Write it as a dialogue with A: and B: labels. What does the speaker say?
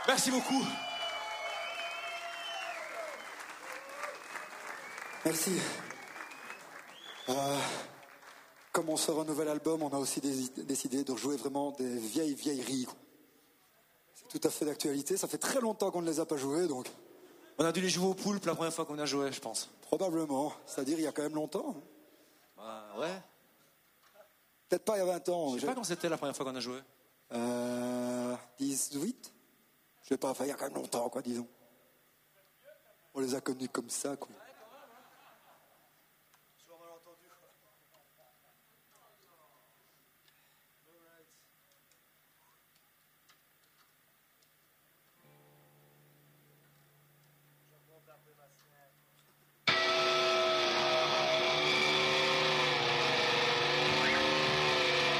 A: Merci beaucoup.
B: Merci. Comme on sort un nouvel album, on a aussi décidé de rejouer vraiment des vieilleries, quoi. C'est tout à fait d'actualité. Ça fait très longtemps qu'on ne les a pas joués, donc...
A: On a dû les jouer au poulpe la première fois qu'on a joué, je pense.
B: Probablement. C'est-à-dire il y a quand même longtemps.
A: Ouais.
B: Peut-être pas il y a 20 ans.
A: Je sais pas quand c'était la première fois qu'on a joué.
B: 18. Je sais pas, enfin il y a quand même longtemps, quoi, disons. On les a connus comme ça, quoi.